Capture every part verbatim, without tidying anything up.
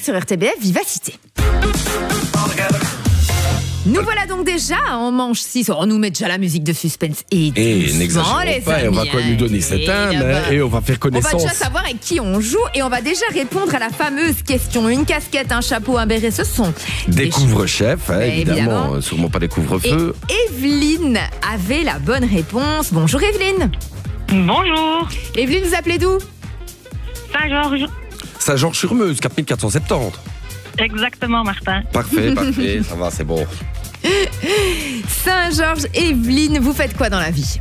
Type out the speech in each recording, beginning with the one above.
direct sur R T B F Vivacité. Nous voilà donc déjà en manche six. On nous met déjà la musique de suspense. Et, et n'exagérons pas, amis, on va quoi nous donner cette âme et on va faire connaissance. On va déjà savoir avec qui on joue et on va déjà répondre à la fameuse question. Une casquette, un chapeau, un béret, ce sont des couvre-chefs, hein, évidemment. évidemment. Sûrement pas des couvre-feux. Et Evelyne avait la bonne réponse. Bonjour Evelyne. Bonjour. Evelyne, vous appelez d'où? Saint-Georges. Saint-Georges-sur-Meuse, quatre mille quatre cent soixante-dix. Exactement, Martin. Parfait, parfait, ça va, c'est bon. Saint-Georges, Evelyne, vous faites quoi dans la vie?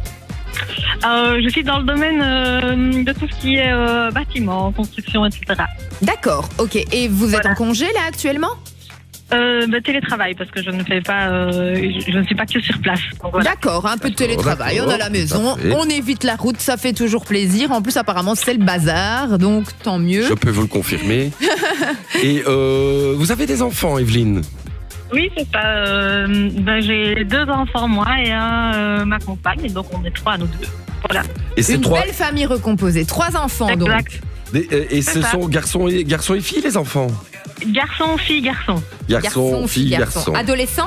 euh, Je suis dans le domaine euh, de tout ce qui est euh, bâtiment, construction, et cetera. D'accord, ok. Et vous êtes voilà. en congé là actuellement? Euh, bah, télétravail, parce que je ne fais pas, euh, je, je ne suis pas que sur place. Voilà. D'accord, un peu de télétravail, on est à la maison, on évite la route, ça fait toujours plaisir. En plus, apparemment, c'est le bazar, donc tant mieux. Je peux vous le confirmer. Et euh, vous avez des enfants, Evelyne? Oui, c'est ça. Euh, ben, j'ai deux enfants, moi, et un, euh, ma compagne, et donc on est trois à nous deux. Voilà. Et c'est Une trois... belle famille recomposée, trois enfants exact. donc. Et, et, et ce ça. sont garçons et, garçons et filles, les enfants? Garçon, fille, garçon. Garçon, garçon fille, garçon. garçon. Adolescents?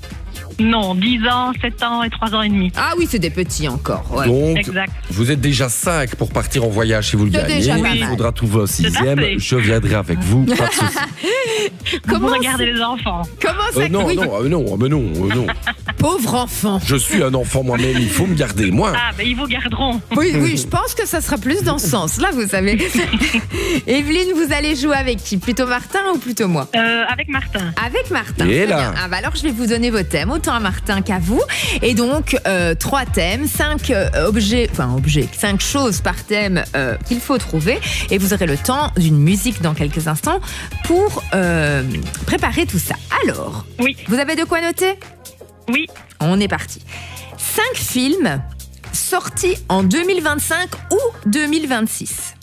Non, dix ans, sept ans et trois ans et demi. Ah oui, c'est des petits encore. Ouais. Donc, exact. Vous êtes déjà cinq pour partir en voyage si vous le gagnez. Il faudra tout voir sixième. Je viendrai avec vous, pas de souci. Comment vous regardez les enfants? Comment ça euh, Non, oui. non, euh, non, mais non, euh, non. Pauvre enfant. Je suis un enfant moi-même, il faut me garder, moi. Ah, ben ils vous garderont. Oui, oui, je pense que ça sera plus dans ce sens-là, vous savez. Evelyne, vous allez jouer avec qui? Plutôt Martin ou plutôt moi? euh, Avec Martin. Avec Martin. Et là. Ah, bah alors, je vais vous donner vos thèmes, autant à Martin qu'à vous. Et donc, euh, trois thèmes, cinq euh, objets, enfin objets, cinq choses par thème euh, qu'il faut trouver. Et vous aurez le temps d'une musique dans quelques instants pour euh, préparer tout ça. Alors, oui. Vous avez de quoi noter? Oui. On est parti. Cinq films sortis en deux mille vingt-cinq ou deux mille vingt-six.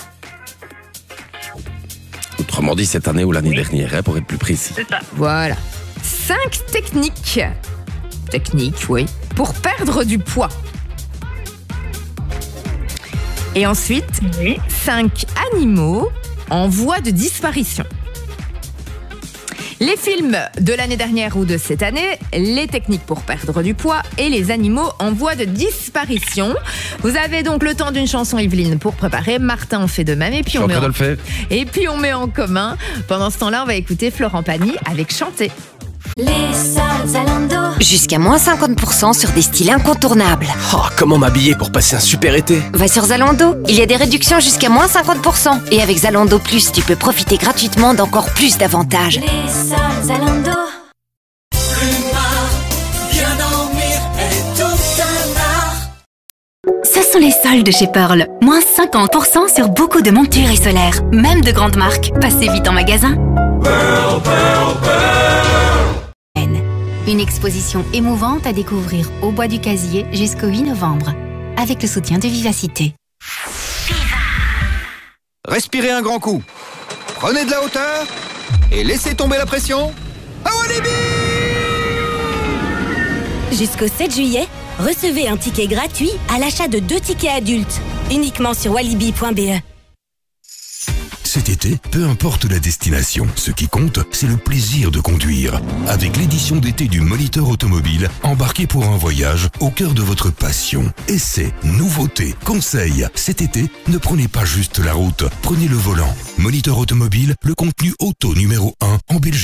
Autrement dit, cette année ou l'année oui. dernière, hein, pour être plus précis. C'est ça. Voilà. Cinq techniques. Techniques, oui. Pour perdre du poids. Et ensuite, oui. cinq animaux en voie de disparition. Les films de l'année dernière ou de cette année, les techniques pour perdre du poids et les animaux en voie de disparition. Vous avez donc le temps d'une chanson, Evelyne, pour préparer. Martin, on fait de même. Et puis on, met en... le faire. et puis on met en commun. Pendant ce temps-là, on va écouter Florent Pagny avec Chanter. Les soldes Zalando. Jusqu'à moins cinquante pour cent sur des styles incontournables. Oh, comment m'habiller pour passer un super été? Va sur Zalando, il y a des réductions jusqu'à moins cinquante pour cent. Et avec Zalando Plus, tu peux profiter gratuitement d'encore plus d'avantages. Les soldes Zalando. Bien dormir est tout un art. Ce sont les soldes chez Pearl. Moins cinquante pour cent sur beaucoup de montures et solaires. Même de grandes marques. Passez vite en magasin. Pearl, Pearl, Pearl. Une exposition émouvante à découvrir au Bois du Casier jusqu'au huit novembre, avec le soutien de Vivacité. Respirez un grand coup. Prenez de la hauteur et laissez tomber la pression. À Walibi! Jusqu'au sept juillet, recevez un ticket gratuit à l'achat de deux tickets adultes, uniquement sur walibi point b e. Cet été, peu importe la destination, ce qui compte, c'est le plaisir de conduire. Avec l'édition d'été du Molitor Automobile, embarquez pour un voyage au cœur de votre passion. Essais, nouveautés, conseils. Cet été, ne prenez pas juste la route, prenez le volant. Molitor Automobile, le contenu auto numéro un en Belgique.